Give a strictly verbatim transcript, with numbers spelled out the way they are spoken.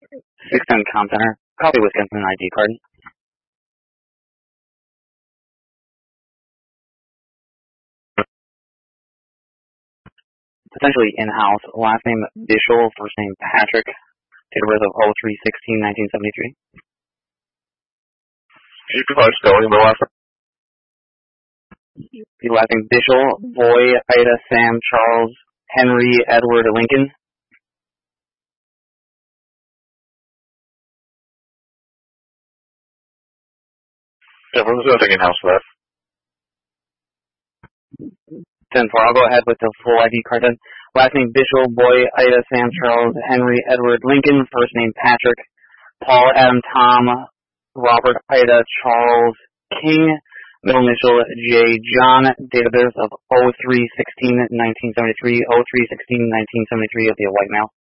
six ten Com Center. Copy Wisconsin I D card. Potentially in-house. Last name Bishel, first name Patrick. Date of birth of oh three sixteen nineteen seventy-three. Can you provide spelling of the last name? The last name Bishel, Boy, Ida, Sam, Charles, Henry, Edward, Lincoln. Yeah, what was nothing in-house for that? ten four, I'll go ahead with the full I D card then. Last name Bishel, Boy, Ida, Sam, Charles, Henry, Edward, Lincoln. First name Patrick, Paul, Adam, Tom, Robert, Ida, Charles, King. Middle initial J. John. Date of birth of oh three sixteen nineteen seventy-three. oh three sixteen nineteen seventy-three of the white male.